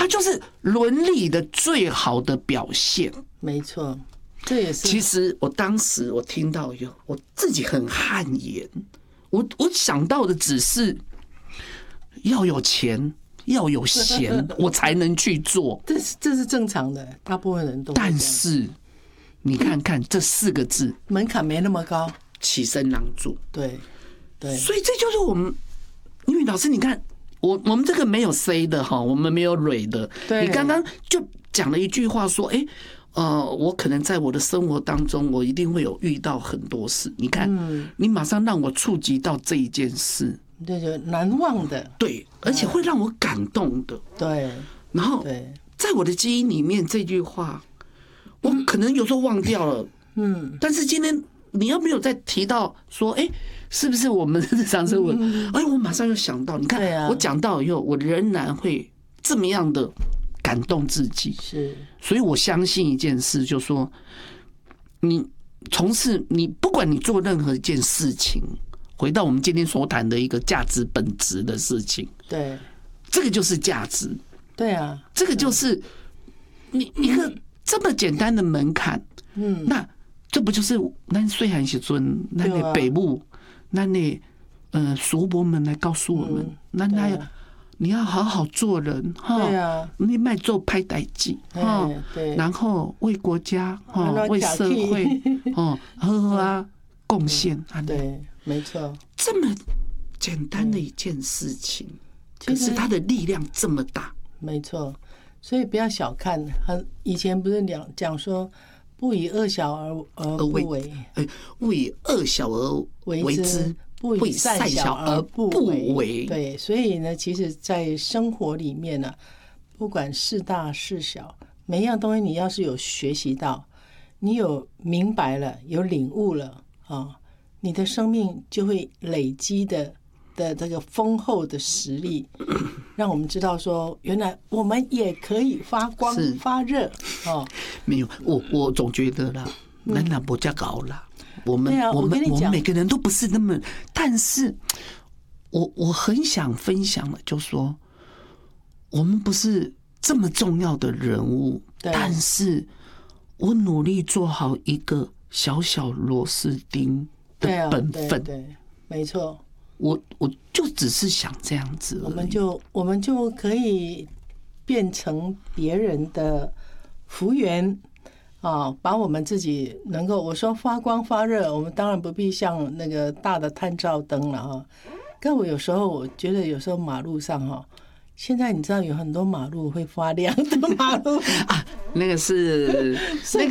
就是伦理的最好的表现。 没错，这也是。 其实我当时我听到以后，我自己很汗颜。我想到的只是要有钱，要有闲，我才能去做。 这是正常的，大部分人都。 但是你看看这4个字， 门槛没那么高， 起身让座。 对。 所以这就是我们，因为老师，你看我们这个没有 C 的哈，我们没有蕊的。你刚刚就讲了一句话说，我可能在我的生活当中，我一定会有遇到很多事。你看，你马上让我触及到这一件事， 对，就难忘的， 对，而且会让我感动的， 对。 然后，在我的基因里面，这句话，我可能有时候忘掉了，但是今天你要没有再提到说，是不是我们日常生活？我马上又想到，你看，我讲到以后，我仍然会这么样的感动自己。 是， 所以我相信一件事，就是说，你从事你不管你做任何一件事情，回到我们今天所谈的一个价值本质的事情， 对， 这个就是价值。 对啊， 这个就是你一个这么简单的门槛。那这不就是咱虽然是尊咱的北部。那叔伯们来告诉我们，你要好好做人哈，你别做歹代志哈，然后为国家为社会好贡献。 对，没错， 这么简单的一件事情，可是它的力量这么大。 没错，所以不要小看。以前不是讲说，不以恶小而不为， 勿以恶小而为之， 不以善小而不为。对，所以呢，其实，在生活里面呢，不管是大是小，每一样东西，你要是有学习到，你有明白了，有领悟了你的生命就会累积的这个丰厚的实力，让我们知道说，原来我们也可以发光发热没有，我总觉得啦，咱也不这高啦，我们每个人都不是那么，但是我很想分享的，就是说，我们不是这么重要的人物，但是我努力做好一个小小螺丝钉的本分， 对，没错。 我就只是想这样子而已， 我们就可以变成别人的福缘把我们自己能够，我说发光发热，我们当然不必像那个大的探照灯了但我有时候我觉得，有时候马路上现在你知道有很多马路会发亮的马路那个是碎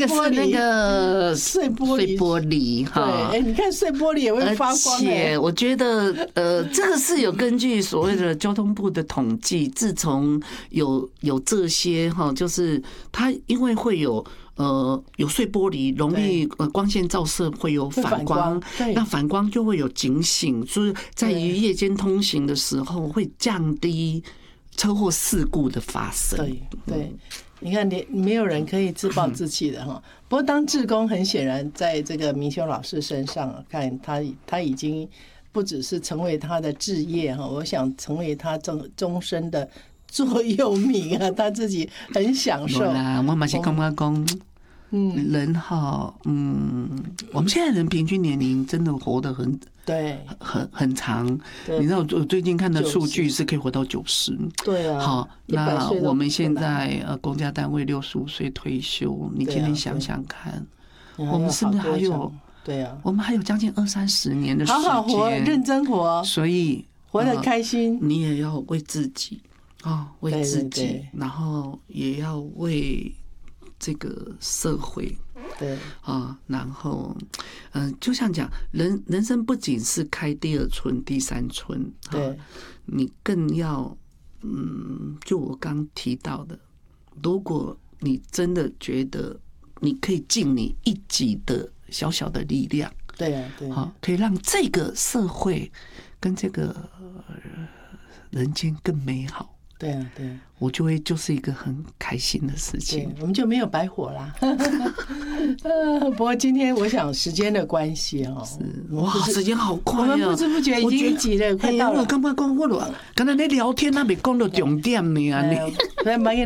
玻璃哈。 对，你看碎玻璃也会发光。而且我觉得这个是有根据所谓的交通部的统计，自从有这些就是它因为会有碎玻璃，容易光线照射会有反光，那反光就会有警醒，就是在于夜间通行的时候会降低车祸事故的发生。 对，你看，没有人可以自暴自弃的不过，当志工很显然在这个明修老师身上，看他已经不只是成为他的志业我想成为他终身的座右铭他自己很享受。 我嘛是感觉讲，人我们现在人平均年龄真的活得很长。你知道我最近看的数据是可以活到90。 对啊。 好，那我们现在公家单位65岁退休，你今天想想看，我们是不是还有？ 对啊， 我们还有将近20-30年的时间， 好好活，认真活， 所以活得开心。 你也要为自己为自己，然后也要为这个社会。 对然后就像讲人生不仅是开第2春、第3春， 对， 你更要就我刚提到的，如果你真的觉得你可以尽你一己的小小的力量， 对， 可以让这个社会跟这个人间更美好。 对， 我就是一个很开心的事情。 我们就没有白活啦。不过今天我想时间的关系哇，时间好快我们不知不觉已经挤了，快到了。 我刚刚讲我刚才在聊天，那没讲到重点呢。